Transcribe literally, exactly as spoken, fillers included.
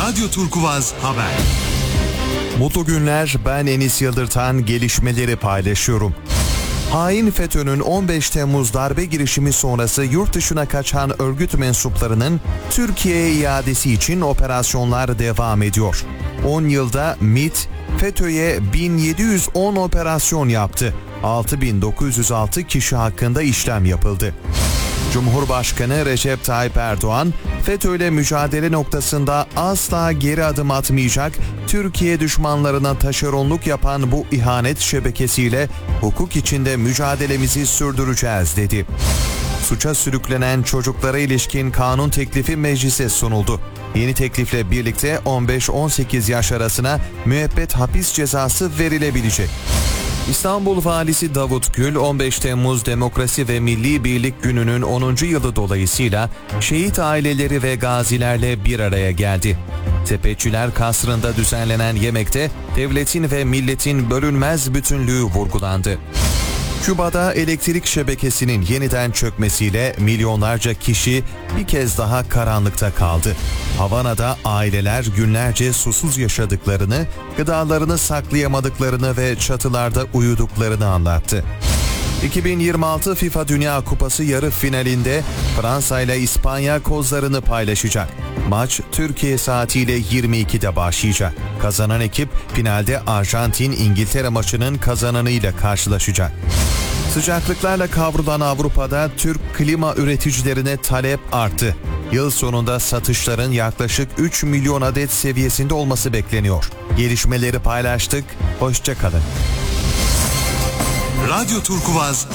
Radyo Turkuvaz Haber. Mutlu günler, ben Enis Yıldırtan, gelişmeleri paylaşıyorum. Hain FETÖ'nün on beş Temmuz darbe girişimi sonrası yurt dışına kaçan örgüt mensuplarının Türkiye'ye iadesi için operasyonlar devam ediyor. on yılda MİT, FETÖ'ye bin yedi yüz on operasyon yaptı. altı bin dokuz yüz altı kişi hakkında işlem yapıldı. Cumhurbaşkanı Recep Tayyip Erdoğan, FETÖ'yle mücadele noktasında asla geri adım atmayacak, Türkiye düşmanlarına taşeronluk yapan bu ihanet şebekesiyle hukuk içinde mücadelemizi sürdüreceğiz dedi. Suça sürüklenen çocuklara ilişkin kanun teklifi meclise sunuldu. Yeni teklifle birlikte on beş on sekiz yaş arasına müebbet hapis cezası verilebilecek. İstanbul Valisi Davut Gül, on beş Temmuz Demokrasi ve Milli Birlik Günü'nün onuncu yılı dolayısıyla şehit aileleri ve gazilerle bir araya geldi. Tepeciler Kasrı'nda düzenlenen yemekte devletin ve milletin bölünmez bütünlüğü vurgulandı. Küba'da elektrik şebekesinin yeniden çökmesiyle milyonlarca kişi bir kez daha karanlıkta kaldı. Havana'da aileler günlerce susuz yaşadıklarını, gıdalarını saklayamadıklarını ve çatılarda uyuduklarını anlattı. iki bin yirmi altı FIFA Dünya Kupası yarı finalinde Fransa ile İspanya kozlarını paylaşacak. Maç Türkiye saatiyle yirmi ikide başlayacak. Kazanan ekip finalde Arjantin-İngiltere maçının kazananıyla karşılaşacak. Sıcaklıklarla kavrulan Avrupa'da Türk klima üreticilerine talep arttı. Yıl sonunda satışların yaklaşık üç milyon adet seviyesinde olması bekleniyor. Gelişmeleri paylaştık, hoşça kalın. Radyo Turkuvaz